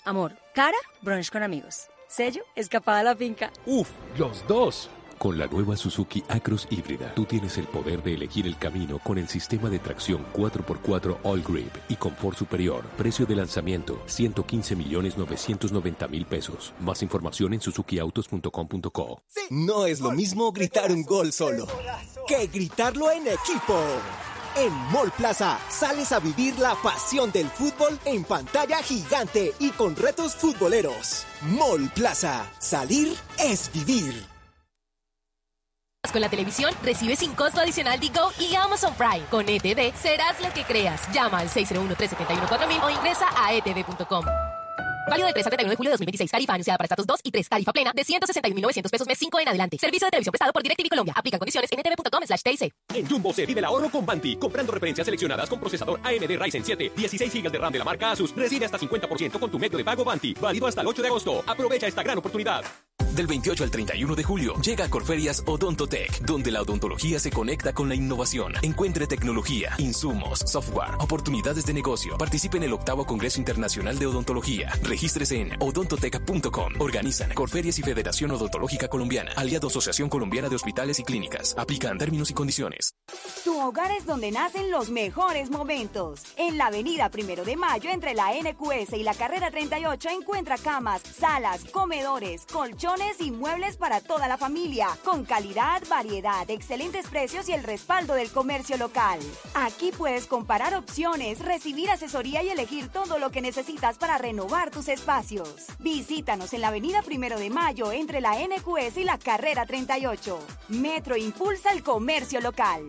Amor, cara, brunch con amigos. Sello, escapada a la finca. ¡Uf! ¡Los dos! Con la nueva Suzuki Acros híbrida, tú tienes el poder de elegir el camino con el sistema de tracción 4x4 All Grip y confort superior. Precio de lanzamiento, 115.990.000 pesos. Más información en suzukiautos.com.co. No es lo mismo gritar un gol solo que gritarlo en equipo. En Mall Plaza sales a vivir la pasión del fútbol en pantalla gigante y con retos futboleros. Mall Plaza, salir es vivir. Con la televisión, recibe sin costo adicional Digo y Amazon Prime. Con ETV, serás lo que creas. Llama al 601-371-4000 o ingresa a etv.com. Válido del 3 al 31 de julio de 2026. Tarifa anunciada para estatus 2 y 3. Tarifa plena de 161.900 pesos mes 5 en adelante. Servicio de televisión prestado por DirecTV Colombia. Aplican condiciones en etv.com/TIC. En Jumbo se vive el ahorro con Banti. Comprando referencias seleccionadas con procesador AMD Ryzen 7, 16 GB de RAM de la marca Asus, recibe hasta 50% con tu medio de pago Banti. Válido hasta el 8 de agosto. Aprovecha esta gran oportunidad. Del 28 al 31 de julio llega a Corferias Odontotech, donde la odontología se conecta con la innovación. Encuentre tecnología, insumos, software, oportunidades de negocio. Participe en el 8º Congreso Internacional de Odontología. Regístrese en odontotech.com. Organizan Corferias y Federación Odontológica Colombiana. Aliado Asociación Colombiana de Hospitales y Clínicas. Aplican términos y condiciones. Tu hogar es donde nacen los mejores momentos. En la avenida 1 de Mayo, entre la NQS y la carrera 38, encuentra camas, salas, comedores, colchones y muebles para toda la familia, con calidad, variedad, excelentes precios y el respaldo del comercio local. Aquí puedes comparar opciones, recibir asesoría y elegir todo lo que necesitas para renovar tus espacios. Visítanos en la avenida 1 de Mayo, entre la NQS y la carrera 38. Metro impulsa el comercio local.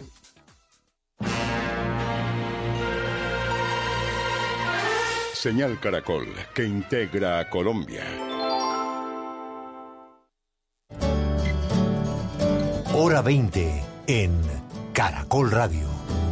Señal Caracol, que integra a Colombia. Hora 20 en Caracol Radio.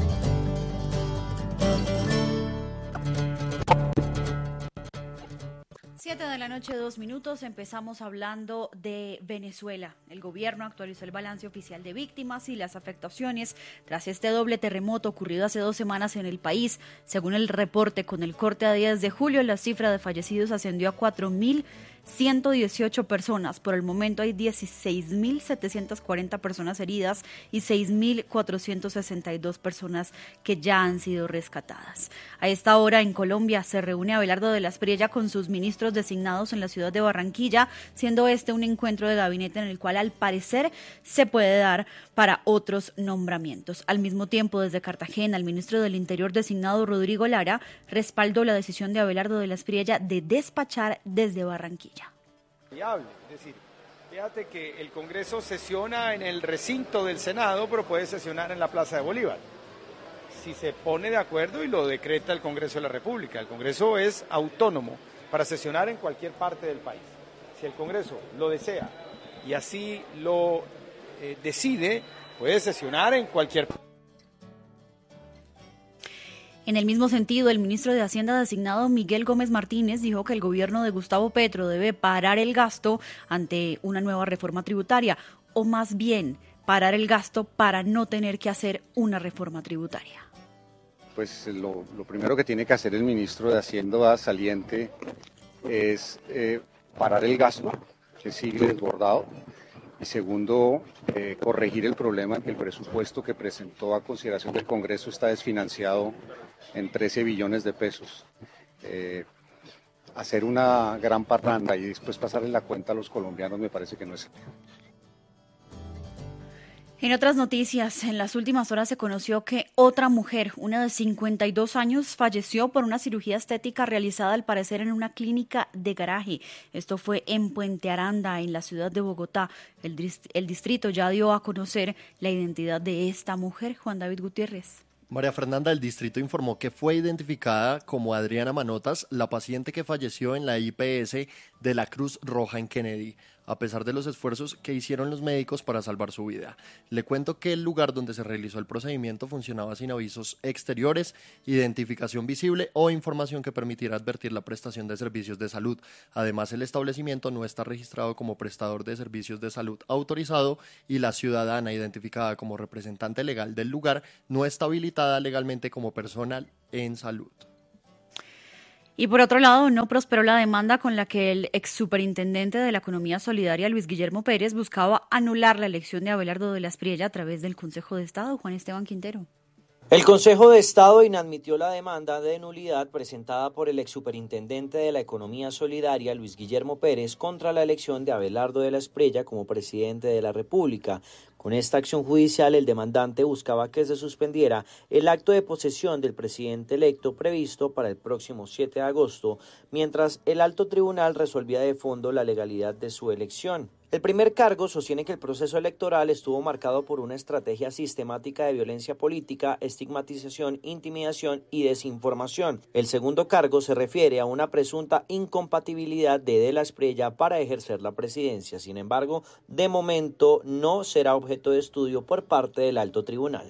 Siete de la noche, 2 minutos. Empezamos hablando de Venezuela. El gobierno actualizó el balance oficial de víctimas y las afectaciones tras este doble terremoto ocurrido hace 2 semanas en el país. Según el reporte, con el corte a 10 de julio, la cifra de fallecidos ascendió a 4.118 personas. Por el momento hay 16.740 personas heridas y 6.462 personas que ya han sido rescatadas. A esta hora en Colombia se reúne Abelardo de la Espriella con sus ministros designados en la ciudad de Barranquilla, siendo este un encuentro de gabinete en el cual al parecer se puede dar para otros nombramientos. Al mismo tiempo, desde Cartagena, el ministro del Interior designado Rodrigo Lara respaldó la decisión de Abelardo de la Espriella de despachar desde Barranquilla. Es decir, fíjate que el Congreso sesiona en el recinto del Senado, pero puede sesionar en la Plaza de Bolívar, si se pone de acuerdo y lo decreta el Congreso de la República. El Congreso es autónomo para sesionar en cualquier parte del país. Si el Congreso lo desea y así lo decide, puede sesionar en cualquier parte. En el mismo sentido, el ministro de Hacienda designado Miguel Gómez Martínez dijo que el gobierno de Gustavo Petro debe parar el gasto ante una nueva reforma tributaria, o más bien parar el gasto para no tener que hacer una reforma tributaria. Pues lo primero que tiene que hacer el ministro de Hacienda saliente es parar el gasto, que sigue desbordado, y segundo, corregir el problema en que el presupuesto que presentó a consideración del Congreso está desfinanciado en 13 billones de pesos. Hacer una gran parranda y después pasarle la cuenta a los colombianos me parece que no es. En otras noticias, en las últimas horas se conoció que otra mujer, una de 52 años, falleció por una cirugía estética realizada al parecer en una clínica de garaje. Esto fue en Puente Aranda, en la ciudad de Bogotá. El distrito ya dio a conocer la identidad de esta mujer. Juan David Gutiérrez. María Fernanda del distrito informó que fue identificada como Adriana Manotas, la paciente que falleció en la IPS de la Cruz Roja en Kennedy, a pesar de los esfuerzos que hicieron los médicos para salvar su vida. Le cuento que el lugar donde se realizó el procedimiento funcionaba sin avisos exteriores, identificación visible o información que permitiera advertir la prestación de servicios de salud. Además, el establecimiento no está registrado como prestador de servicios de salud autorizado y la ciudadana identificada como representante legal del lugar no está habilitada legalmente como personal en salud. Y por otro lado, no prosperó la demanda con la que el ex superintendente de la Economía Solidaria, Luis Guillermo Pérez, buscaba anular la elección de Abelardo de la Espriella a través del Consejo de Estado. Juan Esteban Quintero. El Consejo de Estado inadmitió la demanda de nulidad presentada por el exsuperintendente de la Economía Solidaria, Luis Guillermo Pérez, contra la elección de Abelardo de la Espriella como presidente de la República. Con esta acción judicial, el demandante buscaba que se suspendiera el acto de posesión del presidente electo previsto para el próximo 7 de agosto, mientras el alto tribunal resolvía de fondo la legalidad de su elección. El primer cargo sostiene que el proceso electoral estuvo marcado por una estrategia sistemática de violencia política, estigmatización, intimidación y desinformación. El segundo cargo se refiere a una presunta incompatibilidad de la Espriella para ejercer la presidencia. Sin embargo, de momento no será objeto de estudio por parte del alto tribunal.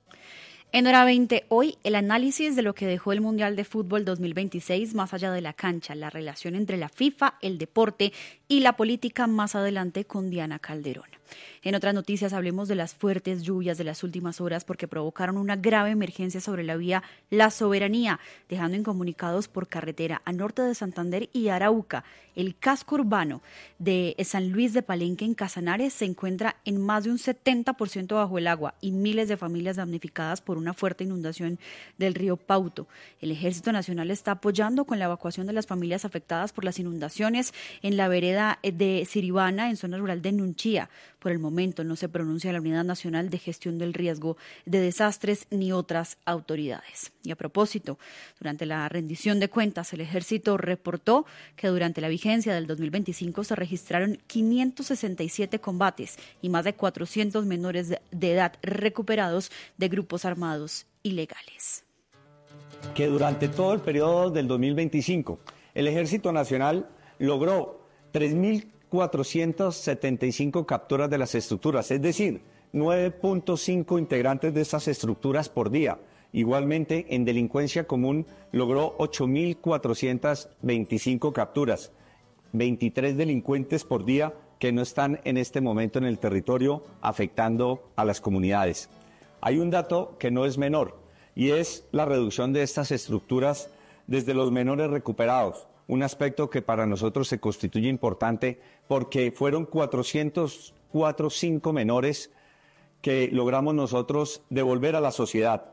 En Hora 20, hoy el análisis de lo que dejó el Mundial de Fútbol 2026 más allá de la cancha, la relación entre la FIFA, el deporte y la política más adelante con Diana Calderón. En otras noticias hablemos de las fuertes lluvias de las últimas horas porque provocaron una grave emergencia sobre la vía La Soberanía, dejando incomunicados por carretera a norte de Santander y Arauca. El casco urbano de San Luis de Palenque en Casanares se encuentra en más de un 70% bajo el agua y miles de familias damnificadas por una fuerte inundación del río Pauto. El Ejército Nacional está apoyando con la evacuación de las familias afectadas por las inundaciones en la vereda de Siribana, en zona rural de Nunchía. Por el momento no se pronuncia la Unidad Nacional de Gestión del Riesgo de Desastres ni otras autoridades. Y a propósito, durante la rendición de cuentas, el Ejército reportó que durante la vigencia del 2025 se registraron 567 combates y más de 400 menores de edad recuperados de grupos armados ilegales. Que durante todo el periodo del 2025, el Ejército Nacional logró 3.475 capturas de las estructuras, es decir, 9.5 integrantes de estas estructuras por día. Igualmente, en delincuencia común logró 8.425 capturas, 23 delincuentes por día que no están en este momento en el territorio afectando a las comunidades. Hay un dato que no es menor y es la reducción de estas estructuras desde los menores recuperados. Un aspecto que para nosotros se constituye importante porque fueron 404 menores que logramos nosotros devolver a la sociedad.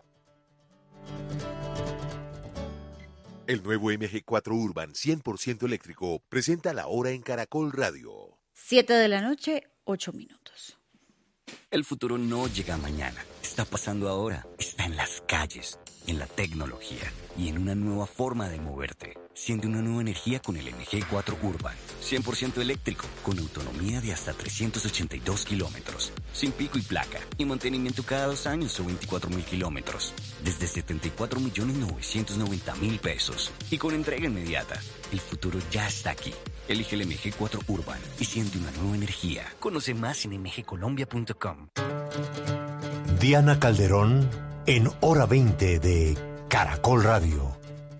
El nuevo MG4 Urban 100% eléctrico presenta la hora en Caracol Radio. 7 de la noche, 8 minutos. El futuro no llega mañana, está pasando ahora, está en las calles, en la tecnología y en una nueva forma de moverte. Siente una nueva energía con el MG4 Urban, 100% eléctrico, con autonomía de hasta 382 kilómetros, sin pico y placa, y mantenimiento cada 2 años o 24.000 kilómetros, desde 74.990.000 pesos, y con entrega inmediata. El futuro ya está aquí. Elige el MG4 Urban y siente una nueva energía. Conoce más en mgcolombia.com. Diana Calderón en Hora 20 de Caracol Radio.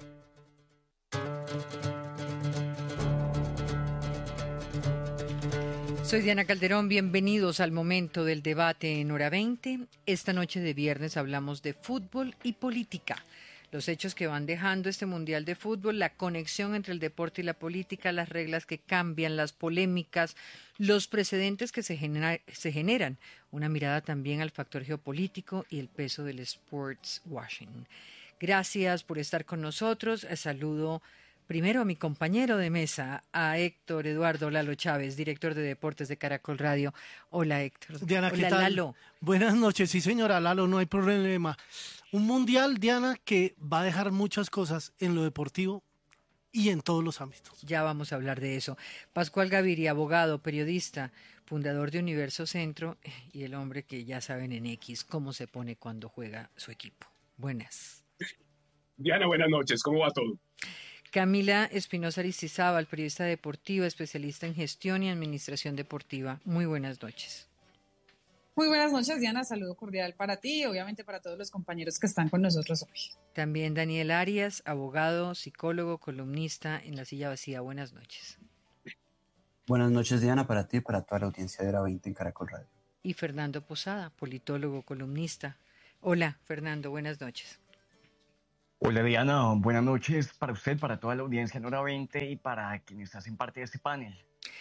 Soy Diana Calderón, bienvenidos al momento del debate en Hora 20. Esta noche de viernes hablamos de fútbol y política. Los hechos que van dejando este Mundial de Fútbol, la conexión entre el deporte y la política, las reglas que cambian, las polémicas, los precedentes que se generan. Una mirada también al factor geopolítico y el peso del sports washing. Gracias por estar con nosotros. Saludo primero a mi compañero de mesa, a Héctor Eduardo Lalo Chávez, director de Deportes de Caracol Radio. Hola, Héctor. Diana, Hola, ¿qué tal? Lalo. Buenas noches. Sí, señora Lalo, no hay problema. Un mundial, Diana, que va a dejar muchas cosas en lo deportivo y en todos los ámbitos. Ya vamos a hablar de eso. Pascual Gaviria, abogado, periodista, fundador de Universo Centro y el hombre que ya saben en X cómo se pone cuando juega su equipo. Buenas. Diana, buenas noches. ¿Cómo va todo? Camila Espinosa Aristizábal, periodista deportiva, especialista en gestión y administración deportiva. Muy buenas noches. Muy buenas noches, Diana. Saludo cordial para ti y obviamente para todos los compañeros que están con nosotros hoy. También Daniel Arias, abogado, psicólogo, columnista en La Silla Vacía. Buenas noches. Buenas noches, Diana, para ti y para toda la audiencia de Hora 20 en Caracol Radio. Y Fernando Posada, politólogo, columnista. Hola, Fernando, buenas noches. Hola Diana, buenas noches para usted, para toda la audiencia en Hora 20 y para quienes hacen parte de este panel.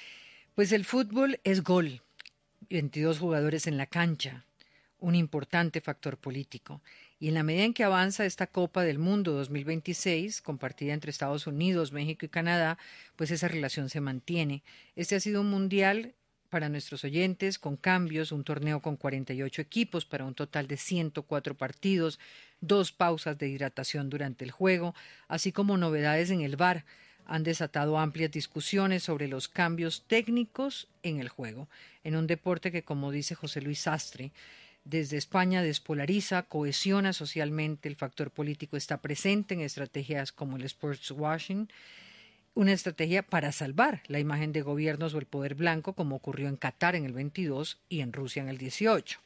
Pues el fútbol es gol, 22 jugadores en la cancha, un importante factor político. Y en la medida en que avanza esta Copa del Mundo 2026, compartida entre Estados Unidos, México y Canadá, pues esa relación se mantiene. Este ha sido un mundial para nuestros oyentes, con cambios, un torneo con 48 equipos para un total de 104 partidos, 2 pausas de hidratación durante el juego, así como novedades en el VAR. Han desatado amplias discusiones sobre los cambios técnicos en el juego, en un deporte que, como dice José Luis Sastre, desde España despolariza, cohesiona socialmente, el factor político está presente en estrategias como el sports washing, una estrategia para salvar la imagen de gobiernos o el poder blanco, como ocurrió en Qatar en el 22 y en Rusia en el 18.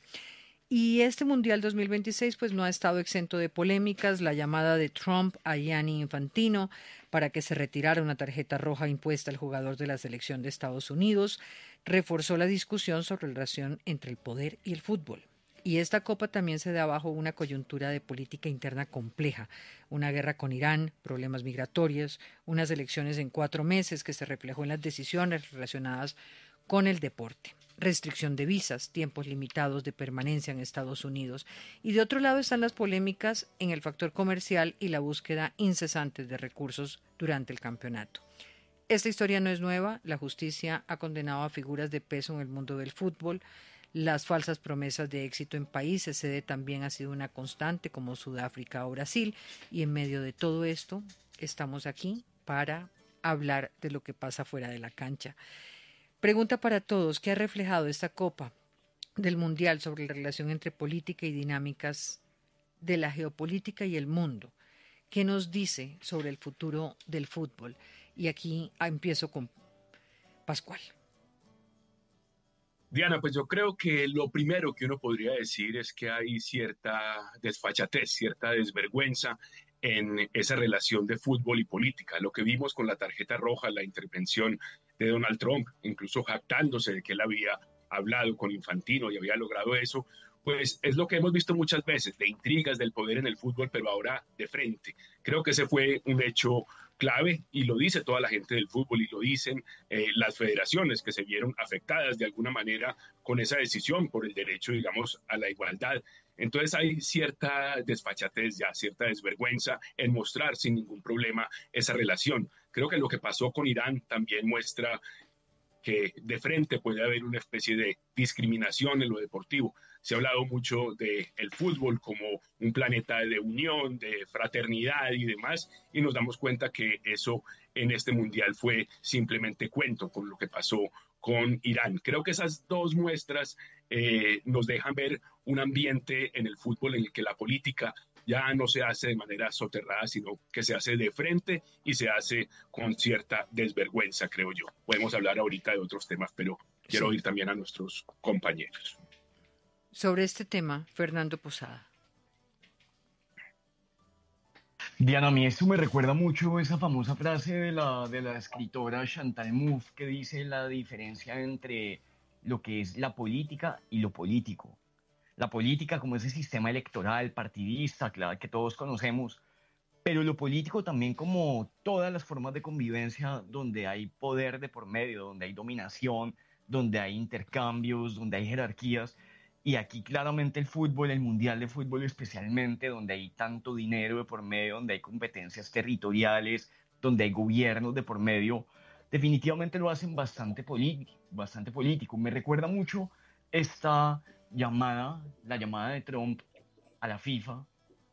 Y este Mundial 2026 pues no ha estado exento de polémicas. La llamada de Trump a Gianni Infantino para que se retirara una tarjeta roja impuesta al jugador de la selección de Estados Unidos reforzó la discusión sobre la relación entre el poder y el fútbol. Y esta Copa también se da bajo una coyuntura de política interna compleja, una guerra con Irán, problemas migratorios, unas elecciones en 4 meses que se reflejó en las decisiones relacionadas con el deporte, restricción de visas, tiempos limitados de permanencia en Estados Unidos. Y de otro lado están las polémicas en el factor comercial y la búsqueda incesante de recursos durante el campeonato. Esta historia no es nueva, la justicia ha condenado a figuras de peso en el mundo del fútbol. Las falsas promesas de éxito en países sede también ha sido una constante, como Sudáfrica o Brasil, y en medio de todo esto estamos aquí para hablar de lo que pasa fuera de la cancha. Pregunta para todos: ¿qué ha reflejado esta Copa del Mundial sobre la relación entre política y dinámicas de la geopolítica y el mundo? ¿Qué nos dice sobre el futuro del fútbol? Y aquí empiezo con Pascual. Diana, pues yo creo que lo primero que uno podría decir es que hay cierta desfachatez, cierta desvergüenza en esa relación de fútbol y política. Lo que vimos con la tarjeta roja, la intervención de Donald Trump, incluso jactándose de que él había hablado con Infantino y había logrado eso, pues es lo que hemos visto muchas veces, de intrigas del poder en el fútbol, pero ahora de frente. Creo que ese fue un hecho clave y lo dice toda la gente del fútbol y lo dicen las federaciones que se vieron afectadas de alguna manera con esa decisión por el derecho, digamos, a la igualdad. Entonces hay cierta desfachatez ya, cierta desvergüenza en mostrar sin ningún problema esa relación. Creo que lo que pasó con Irán también muestra que de frente puede haber una especie de discriminación en lo deportivo. Se ha hablado mucho del fútbol como un planeta de unión, de fraternidad y demás, y nos damos cuenta que eso en este mundial fue simplemente cuento con lo que pasó con Irán. Creo que esas dos muestras nos dejan ver un ambiente en el fútbol en el que la política ya no se hace de manera soterrada, sino que se hace de frente y se hace con cierta desvergüenza, creo yo. Podemos hablar ahorita de otros temas, pero quiero oír también a nuestros compañeros. Sobre este tema, Fernando Posada. Diana, a mí esto me recuerda mucho esa famosa frase de la escritora Chantal Mouffe que dice la diferencia entre lo que es la política y lo político. La política como ese sistema electoral, partidista, claro, que todos conocemos, pero lo político también como todas las formas de convivencia donde hay poder de por medio, donde hay dominación, donde hay intercambios, donde hay jerarquías. Y aquí claramente el fútbol, el mundial de fútbol especialmente, donde hay tanto dinero de por medio, donde hay competencias territoriales, donde hay gobiernos de por medio, definitivamente lo hacen bastante político. Me recuerda mucho esta llamada, la llamada de Trump a la FIFA,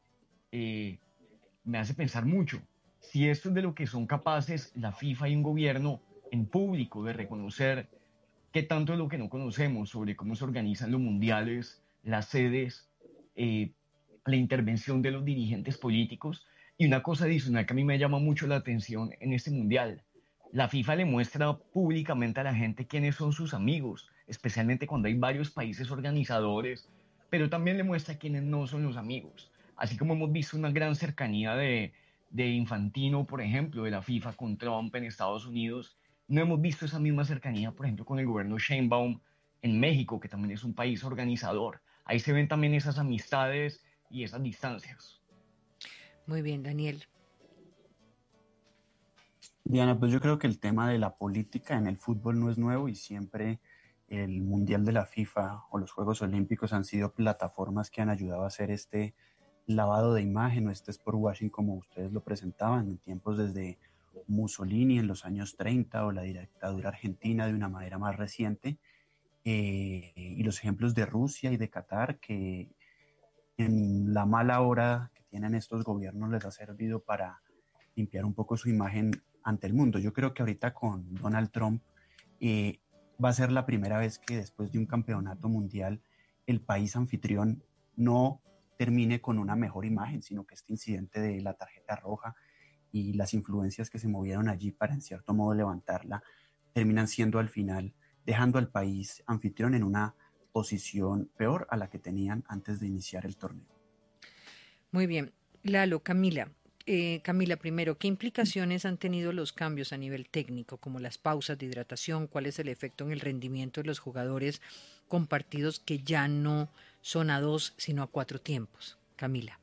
me hace pensar mucho. Si esto es de lo que son capaces la FIFA y un gobierno en público de reconocer qué tanto es lo que no conocemos sobre cómo se organizan los mundiales, las sedes, la intervención de los dirigentes políticos. Y una cosa adicional que a mí me llama mucho la atención en este mundial, la FIFA le muestra públicamente a la gente quiénes son sus amigos, especialmente cuando hay varios países organizadores, pero también le muestra quiénes no son los amigos. Así como hemos visto una gran cercanía de Infantino, por ejemplo, de la FIFA con Trump en Estados Unidos, no hemos visto esa misma cercanía, por ejemplo, con el gobierno Sheinbaum en México, que también es un país organizador. Ahí se ven también esas amistades y esas distancias. Muy bien, Daniel. Diana, pues yo creo que el tema de la política en el fútbol no es nuevo y siempre el Mundial de la FIFA o los Juegos Olímpicos han sido plataformas que han ayudado a hacer este lavado de imagen o este sportwashing como ustedes lo presentaban en tiempos desde Mussolini en los años 30 o la dictadura argentina de una manera más reciente, y los ejemplos de Rusia y de Qatar que en la mala hora que tienen estos gobiernos les ha servido para limpiar un poco su imagen ante el mundo. Yo creo que ahorita con Donald Trump va a ser la primera vez que después de un campeonato mundial el país anfitrión no termine con una mejor imagen, sino que este incidente de la tarjeta roja y las influencias que se movieron allí para en cierto modo levantarla terminan siendo al final dejando al país anfitrión en una posición peor a la que tenían antes de iniciar el torneo. Muy bien. Lalo, Camila. Camila, primero, ¿qué implicaciones han tenido los cambios a nivel técnico, como las pausas de hidratación? ¿Cuál es el efecto en el rendimiento de los jugadores con partidos que ya no son a 2, sino a 4 tiempos? Camila.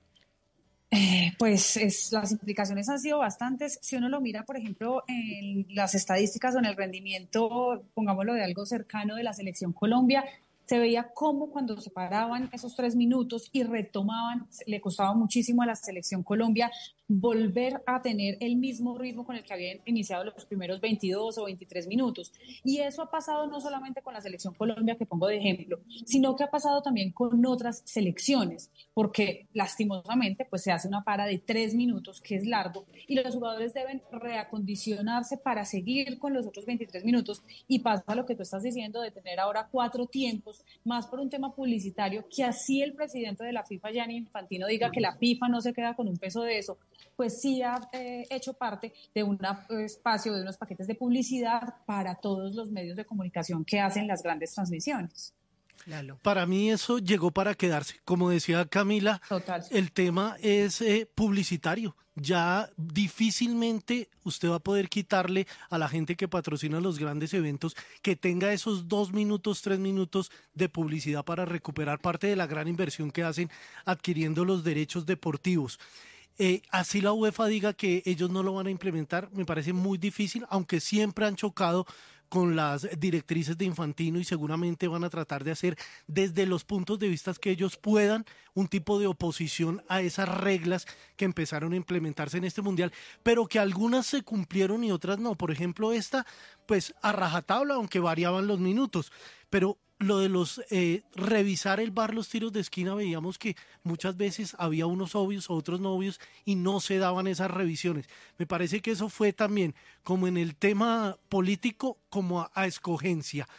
Las implicaciones han sido bastantes. Si uno lo mira, por ejemplo, en las estadísticas o en el rendimiento, pongámoslo de algo cercano de la selección Colombia, se veía cómo cuando se paraban esos 3 minutos y retomaban, le costaba muchísimo a la selección Colombia volver a tener el mismo ritmo con el que habían iniciado los primeros 22 o 23 minutos. Y eso ha pasado no solamente con la selección Colombia, que pongo de ejemplo, sino que ha pasado también con otras selecciones, porque lastimosamente pues se hace una para de 3 minutos, que es largo, y los jugadores deben reacondicionarse para seguir con los otros 23 minutos, y pasa lo que tú estás diciendo de tener ahora 4 tiempos, más por un tema publicitario, que así el presidente de la FIFA, Gianni Infantino, diga que la FIFA no se queda con un peso de eso, pues sí ha hecho parte de un espacio, de unos paquetes de publicidad para todos los medios de comunicación que hacen las grandes transmisiones. Lalo. Para mí eso llegó para quedarse. Como decía Camila, Total. El tema es publicitario. Ya difícilmente usted va a poder quitarle a la gente que patrocina los grandes eventos que tenga esos 2 minutos, 3 minutos de publicidad para recuperar parte de la gran inversión que hacen adquiriendo los derechos deportivos. Así la UEFA diga que ellos no lo van a implementar, me parece muy difícil, aunque siempre han chocado con las directrices de Infantino y seguramente van a tratar de hacer desde los puntos de vista que ellos puedan un tipo de oposición a esas reglas que empezaron a implementarse en este mundial, pero que algunas se cumplieron y otras no. Por ejemplo, esta, pues a rajatabla, aunque variaban los minutos, pero lo de los revisar el VAR, los tiros de esquina, veíamos que muchas veces había unos obvios o otros no obvios y no se daban esas revisiones. Me parece que eso fue también como en el tema político, como a escogencia,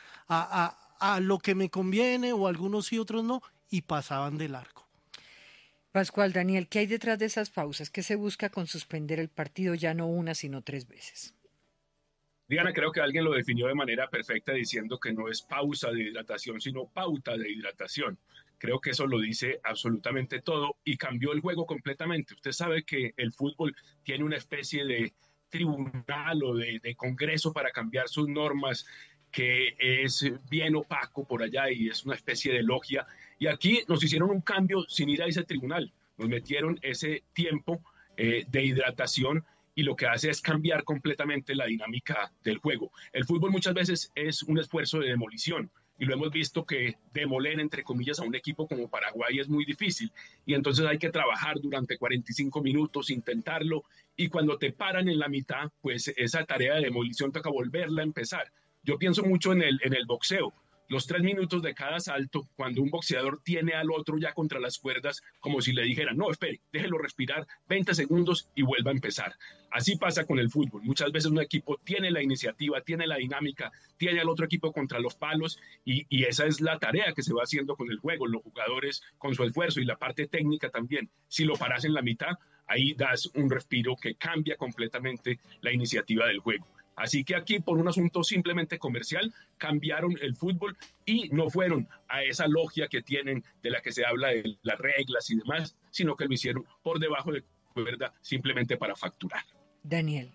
a lo que me conviene o algunos sí, otros no, y pasaban de largo. Pascual, Daniel, ¿qué hay detrás de esas pausas? ¿Qué se busca con suspender el partido ya no 1, sino 3 veces? Diana, creo que alguien lo definió de manera perfecta diciendo que no es pausa de hidratación, sino pauta de hidratación. Creo que eso lo dice absolutamente todo y cambió el juego completamente. Usted sabe que el fútbol tiene una especie de tribunal o de congreso para cambiar sus normas que es bien opaco por allá y es una especie de logia. Y aquí nos hicieron un cambio sin ir a ese tribunal. Nos metieron ese tiempo de hidratación y lo que hace es cambiar completamente la dinámica del juego. El fútbol muchas veces es un esfuerzo de demolición y lo hemos visto que demoler, entre comillas, a un equipo como Paraguay es muy difícil y entonces hay que trabajar durante 45 minutos, intentarlo y cuando te paran en la mitad, pues esa tarea de demolición toca volverla a empezar. Yo pienso mucho en el boxeo. Los 3 minutos de cada salto, cuando un boxeador tiene al otro ya contra las cuerdas, como si le dijeran, no, espere, déjelo respirar 20 segundos y vuelva a empezar. Así pasa con el fútbol. Muchas veces un equipo tiene la iniciativa, tiene la dinámica, tiene al otro equipo contra los palos y esa es la tarea que se va haciendo con el juego. Los jugadores con su esfuerzo y la parte técnica también. Si lo paras en la mitad, ahí das un respiro que cambia completamente la iniciativa del juego. Así que aquí, por un asunto simplemente comercial, cambiaron el fútbol y no fueron a esa logia que tienen de la que se habla de las reglas y demás, sino que lo hicieron por debajo de cuerda simplemente para facturar. Daniel.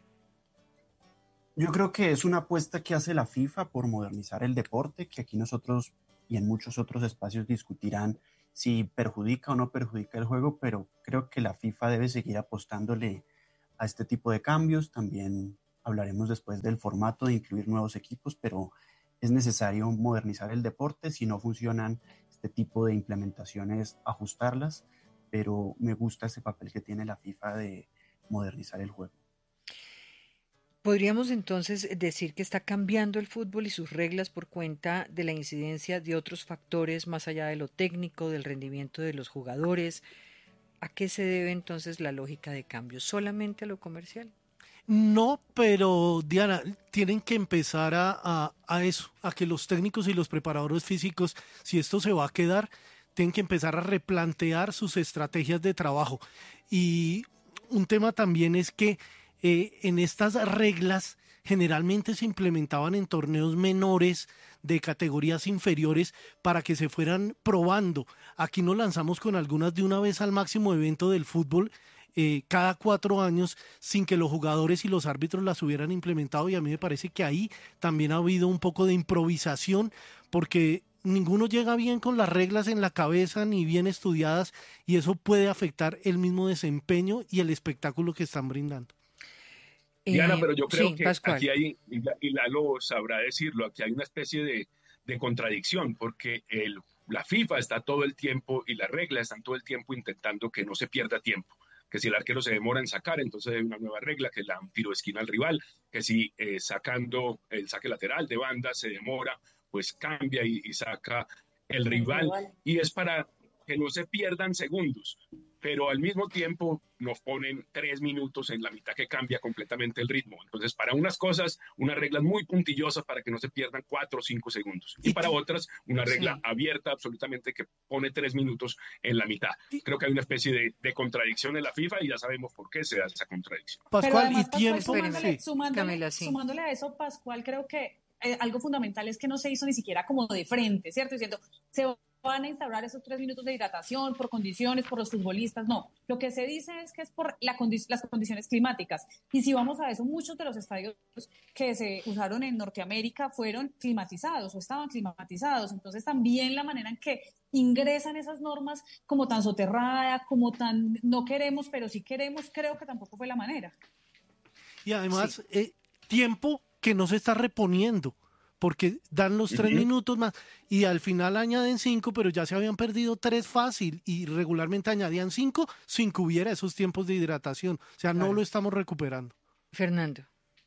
Yo creo que es una apuesta que hace la FIFA por modernizar el deporte, que aquí nosotros y en muchos otros espacios discutirán si perjudica o no perjudica el juego, pero creo que la FIFA debe seguir apostándole a este tipo de cambios. También hablaremos después del formato de incluir nuevos equipos, pero es necesario modernizar el deporte. Si no funcionan este tipo de implementaciones, ajustarlas, pero me gusta ese papel que tiene la FIFA de modernizar el juego. ¿Podríamos entonces decir que está cambiando el fútbol y sus reglas por cuenta de la incidencia de otros factores más allá de lo técnico, del rendimiento de los jugadores? ¿A qué se debe entonces la lógica de cambio? ¿Solamente a lo comercial? No, pero Diana, tienen que empezar a eso, a que los técnicos y los preparadores físicos, si esto se va a quedar, tienen que empezar a replantear sus estrategias de trabajo. Y un tema también es que en estas reglas generalmente se implementaban en torneos menores de categorías inferiores para que se fueran probando. Aquí nos lanzamos con algunas de una vez al máximo evento del fútbol cada 4 años sin que los jugadores y los árbitros las hubieran implementado, y a mí me parece que ahí también ha habido un poco de improvisación porque ninguno llega bien con las reglas en la cabeza ni bien estudiadas, y eso puede afectar el mismo desempeño y el espectáculo que están brindando. Diana, pero yo creo sí, que Pascual. aquí hay, y Lalo sabrá decirlo, aquí hay una especie de contradicción, porque la FIFA está todo el tiempo y las reglas están todo el tiempo intentando que no se pierda tiempo, que si el arquero se demora en sacar, entonces hay una nueva regla, que la tiro de esquina al rival, que si sacando el saque lateral de banda se demora, pues cambia y saca el rival, y es para que no se pierdan segundos, pero al mismo tiempo nos ponen 3 minutos en la mitad que cambia completamente el ritmo. Entonces, para unas cosas, unas reglas muy puntillosas para que no se pierdan 4 o 5 segundos. Y para otras, una regla abierta absolutamente que pone 3 minutos en la mitad. Creo que hay una especie de contradicción en la FIFA y ya sabemos por qué se da esa contradicción. Pascual, además, y tiempo. Sumándole a eso, Pascual, creo que algo fundamental es que no se hizo ni siquiera como de frente, ¿cierto? Diciendo, se van a instaurar esos 3 minutos de hidratación por condiciones, por los futbolistas. No, lo que se dice es que es por las condiciones climáticas. Y si vamos a eso, muchos de los estadios que se usaron en Norteamérica fueron climatizados o estaban climatizados. Entonces también la manera en que ingresan esas normas como tan soterrada, como tan no queremos, pero sí queremos, creo que tampoco fue la manera. Y además, tiempo que no se está reponiendo, porque dan los 3 minutos más y al final añaden 5, pero ya se habían perdido 3 fácil, y regularmente añadían 5 sin que hubiera esos tiempos de hidratación. O sea, no lo estamos recuperando. Fernando.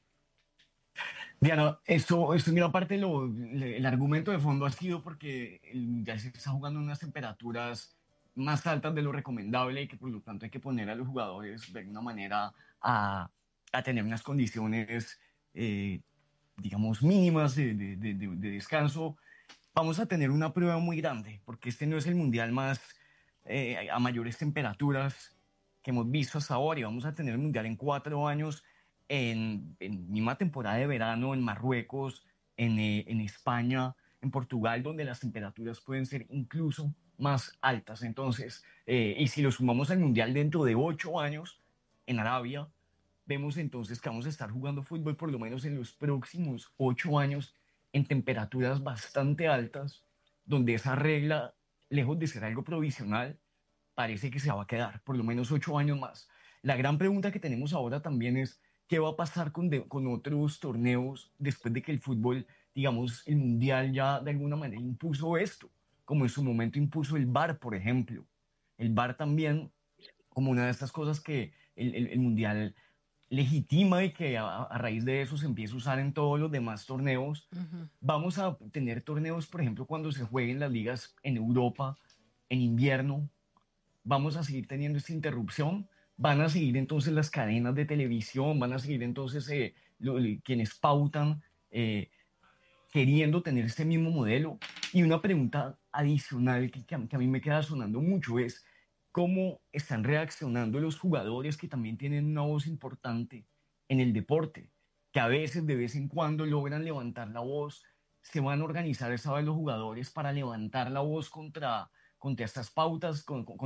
Diana, esto mira, aparte el argumento de fondo ha sido porque ya se está jugando en unas temperaturas más altas de lo recomendable, y que por lo tanto hay que poner a los jugadores de alguna manera a tener unas condiciones digamos, mínimas de descanso. Vamos a tener una prueba muy grande, porque este no es el mundial más a mayores temperaturas que hemos visto hasta ahora, y vamos a tener el mundial en 4 años, en misma temporada de verano, en Marruecos, en España, en Portugal, donde las temperaturas pueden ser incluso más altas. Entonces, y si lo sumamos al mundial dentro de 8 años, en Arabia, vemos entonces que vamos a estar jugando fútbol por lo menos en los próximos 8 años en temperaturas bastante altas, donde esa regla, lejos de ser algo provisional, parece que se va a quedar por lo menos 8 años más. La gran pregunta que tenemos ahora también es, ¿qué va a pasar con otros torneos después de que el fútbol, digamos, el mundial ya de alguna manera impuso esto? Como en su momento impuso el VAR, por ejemplo. El VAR también, como una de estas cosas que el mundial legitima, y que a raíz de eso se empieza a usar en todos los demás torneos. Vamos a tener torneos, por ejemplo, cuando se jueguen las ligas en Europa en invierno. Vamos a seguir teniendo esta interrupción. Van a seguir entonces las cadenas de televisión, van a seguir entonces quienes pautan queriendo tener este mismo modelo. Y una pregunta adicional que a mí me queda sonando mucho es, ¿cómo están reaccionando los jugadores, que también tienen una voz importante en el deporte, que a veces, de vez en cuando, logran levantar la voz? ¿Se van a organizar esa vez los jugadores para levantar la voz contra estas pausas,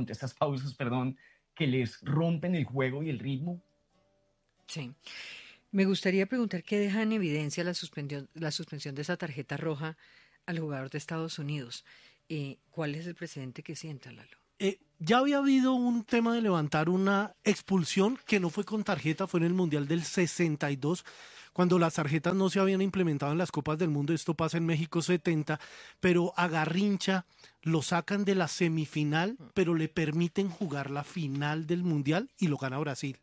que les rompen el juego y el ritmo? Sí. Me gustaría preguntar qué deja en evidencia la suspensión de esa tarjeta roja al jugador de Estados Unidos. ¿cuál es el precedente que sienta, Lalo? Ya había habido un tema de levantar una expulsión que no fue con tarjeta, fue en el Mundial del 62, cuando las tarjetas no se habían implementado en las Copas del Mundo. Esto pasa en México 70, pero a Garrincha lo sacan de la semifinal, pero le permiten jugar la final del Mundial y lo gana Brasil.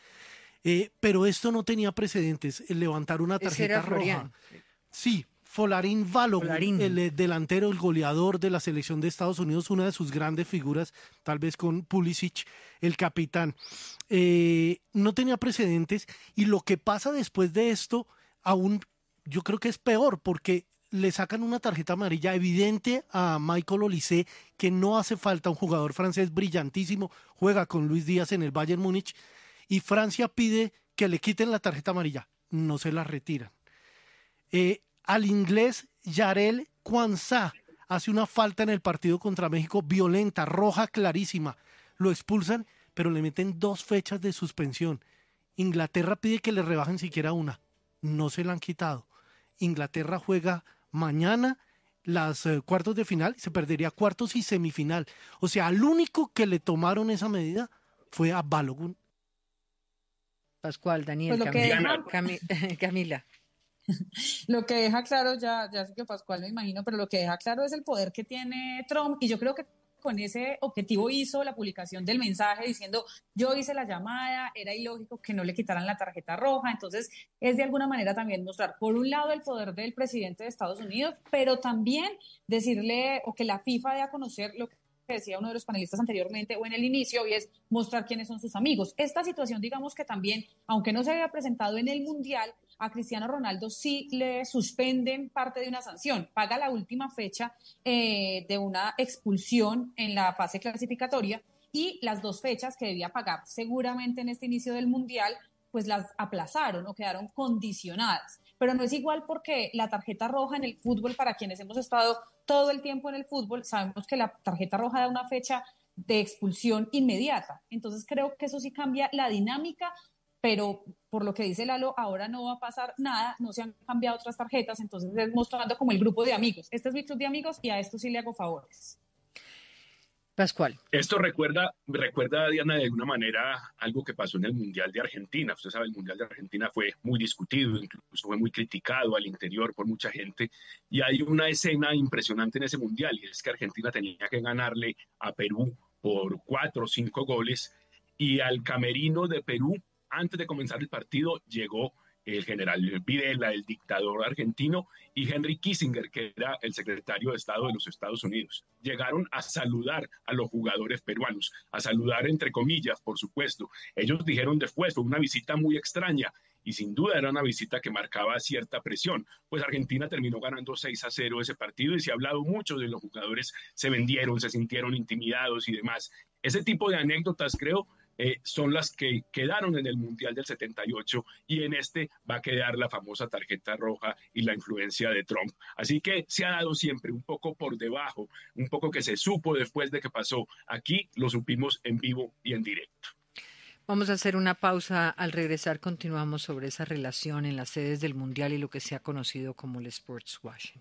Pero esto no tenía precedentes, el levantar una tarjeta roja. Sí, Folarin Balogun, el delantero, el goleador de la selección de Estados Unidos, una de sus grandes figuras, tal vez con Pulisic, el capitán. No tenía precedentes, y lo que pasa después de esto, aún yo creo que es peor, porque le sacan una tarjeta amarilla evidente a Michael Olise, que no hace falta, un jugador francés brillantísimo, juega con Luis Díaz en el Bayern Múnich, y Francia pide que le quiten la tarjeta amarilla, no se la retiran. Al inglés Yarel Kwanzaa hace una falta en el partido contra México violenta, roja clarísima, lo expulsan, pero le meten 2 fechas de suspensión. Inglaterra pide que le rebajen siquiera una, no se la han quitado. Inglaterra juega mañana las cuartos de final, se perdería cuartos y semifinal. O sea, al único que le tomaron esa medida fue a Balogun. Pascual, Daniel, pues Camila. Lo que deja claro, ya sé que Pascual me imagino, pero lo que deja claro es el poder que tiene Trump, y yo creo que con ese objetivo hizo la publicación del mensaje diciendo: yo hice la llamada, era ilógico que no le quitaran la tarjeta roja. Entonces es de alguna manera también mostrar, por un lado, el poder del presidente de Estados Unidos, pero también decirle, o que la FIFA dé a conocer lo que decía uno de los panelistas anteriormente o en el inicio, y es mostrar quiénes son sus amigos. Esta situación, digamos que también, aunque no se había presentado en el Mundial, a Cristiano Ronaldo sí le suspenden parte de una sanción, paga la última fecha de una expulsión en la fase clasificatoria, y las 2 fechas que debía pagar seguramente en este inicio del Mundial, pues las aplazaron o quedaron condicionadas. Pero no es igual, porque la tarjeta roja en el fútbol, para quienes hemos estado todo el tiempo en el fútbol, sabemos que la tarjeta roja da una fecha de expulsión inmediata. Entonces creo que eso sí cambia la dinámica, pero por lo que dice Lalo, ahora no va a pasar nada, no se han cambiado otras tarjetas, entonces es mostrando como el grupo de amigos. Este es mi club de amigos y a esto sí le hago favores. Pascual. Esto recuerda, Diana, de alguna manera algo que pasó en el Mundial de Argentina. Usted sabe, el Mundial de Argentina fue muy discutido, incluso fue muy criticado al interior por mucha gente. Y hay una escena impresionante en ese Mundial, y es que Argentina tenía que ganarle a Perú por 4 o 5 goles. Y al camerino de Perú, antes de comenzar el partido, llegó el general Videla, el dictador argentino, y Henry Kissinger, que era el secretario de Estado de los Estados Unidos. Llegaron a saludar a los jugadores peruanos, a saludar entre comillas, por supuesto. Ellos dijeron después, fue una visita muy extraña, y sin duda era una visita que marcaba cierta presión, pues Argentina terminó ganando 6-0 ese partido, y se ha hablado mucho de los jugadores, se vendieron, se sintieron intimidados y demás. Ese tipo de anécdotas, creo, son las que quedaron en el Mundial del 78, y en este va a quedar la famosa tarjeta roja y la influencia de Trump. Así que se ha dado siempre un poco por debajo, un poco que se supo después de que pasó. Aquí lo supimos en vivo y en directo. Vamos a hacer una pausa. Al regresar continuamos sobre esa relación en las sedes del Mundial y lo que se ha conocido como el sports washing.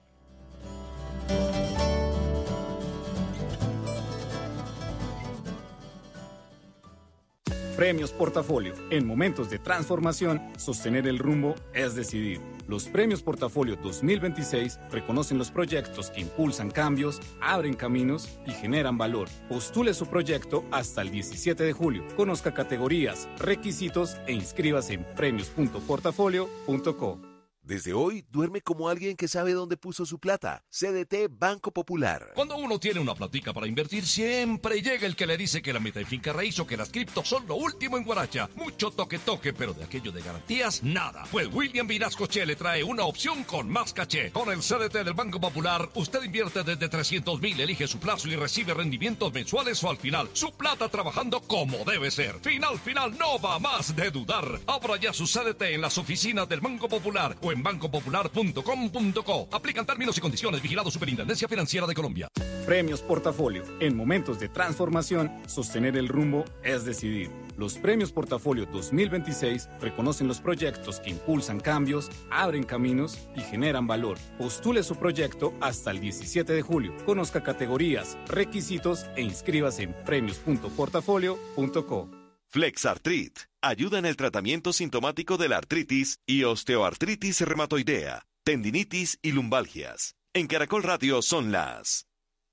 Premios Portafolio. En momentos de transformación, sostener el rumbo es decidir. Los Premios Portafolio 2026 reconocen los proyectos que impulsan cambios, abren caminos y generan valor. Postule su proyecto hasta el 17 de julio. Conozca categorías, requisitos e inscríbase en premios.portafolio.co. Desde hoy, duerme como alguien que sabe dónde puso su plata. CDT Banco Popular. Cuando uno tiene una platica para invertir, siempre llega el que le dice que la meta en finca raíz o que las criptos son lo último en Guaracha. Mucho toque, pero de aquello de garantías, nada. Pues William Vinasco Che le trae una opción con más caché. Con el CDT del Banco Popular, usted invierte desde 300,000, elige su plazo y recibe rendimientos mensuales o al final. Su plata trabajando como debe ser. Final, no va más de dudar. Abra ya su CDT en las oficinas del Banco Popular o en bancopopular.com.co. Aplican términos y condiciones. Vigilado Superintendencia Financiera de Colombia. Premios Portafolio. En momentos de transformación, sostener el rumbo es decidir. Los premios Portafolio 2026 reconocen los proyectos que impulsan cambios, abren caminos y generan valor. Postule su proyecto hasta el 17 de julio. Conozca categorías, requisitos e inscríbase en premios.portafolio.co. Flexartrit ayuda en el tratamiento sintomático de la artritis y osteoartritis reumatoidea, tendinitis y lumbalgias. En Caracol Radio son las...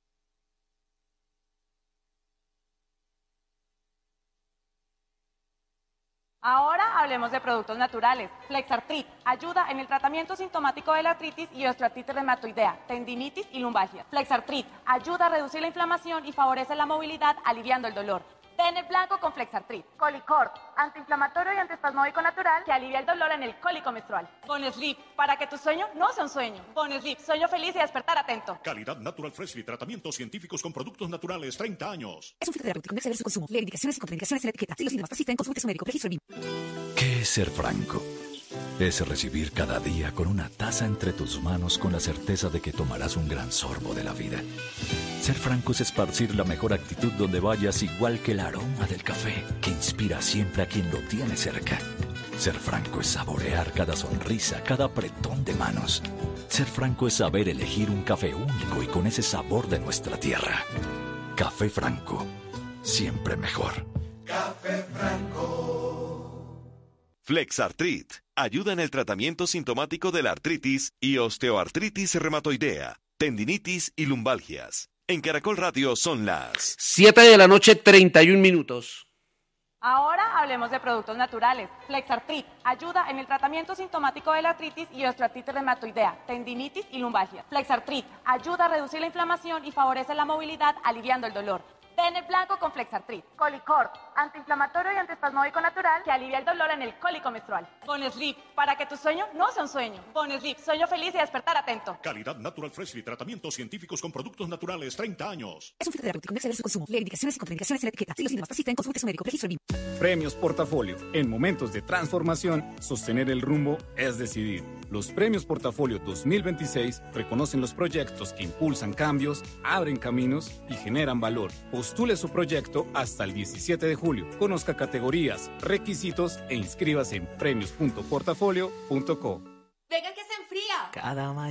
Ahora hablemos de productos naturales. Flexartrit ayuda en el tratamiento sintomático de la artritis y osteoartritis reumatoidea, tendinitis y lumbalgia. Flexartrit ayuda a reducir la inflamación y favorece la movilidad, aliviando el dolor. Pene blanco con Flexartrit. Colicort, antiinflamatorio y antiespasmódico natural que alivia el dolor en el cólico menstrual. Bonesleep, para que tu sueño no sea un sueño. Bonesleep, sueño feliz y despertar atento. Calidad Natural Freshly, tratamientos científicos con productos naturales, 30 años. Es un filtro terapéutico, no exceder su consumo. Lee indicaciones y contraindicaciones en la etiqueta. Si los síntomas persisten, consulte a su médico. Registro BIM. ¿Qué es ser franco? Es recibir cada día con una taza entre tus manos con la certeza de que tomarás un gran sorbo de la vida. Ser franco es esparcir la mejor actitud donde vayas, igual que el aroma del café que inspira siempre a quien lo tiene cerca. Ser franco es saborear cada sonrisa, cada apretón de manos. Ser franco es saber elegir un café único y con ese sabor de nuestra tierra. Café Franco, siempre mejor. Café Franco. Flexartrit ayuda en el tratamiento sintomático de la artritis y osteoartritis reumatoidea, tendinitis y lumbalgias. En Caracol Radio son las 7:31 p.m. Ahora hablemos de productos naturales. Flexartrit ayuda en el tratamiento sintomático de la artritis y osteoartritis reumatoidea, tendinitis y lumbalgia. Flexartrit ayuda a reducir la inflamación y favorece la movilidad, aliviando el dolor. Pene blanco con Flexartrit. Colicort, antiinflamatorio y antiespasmódico natural que alivia el dolor en el cólico menstrual. Bonesleep, para que tu sueño no sea un sueño. Bonesleep, sueño feliz y despertar atento. Calidad Natural Freshly, tratamientos científicos con productos naturales, 30 años. Es un filtro terapéutico, no exceder su consumo. Lee indicaciones y contraindicaciones en la etiqueta. Si los síntomas persisten, consulte a su médico. Registro BIM. Premios Portafolio. En momentos de transformación, sostener el rumbo es decidir. Los premios Portafolio 2026 reconocen los proyectos que impulsan cambios, abren caminos y generan valor. Postule su proyecto hasta el 17 de julio. Conozca categorías, requisitos e inscríbase en premios.portafolio.co. Venga que se enfría. Cada mañana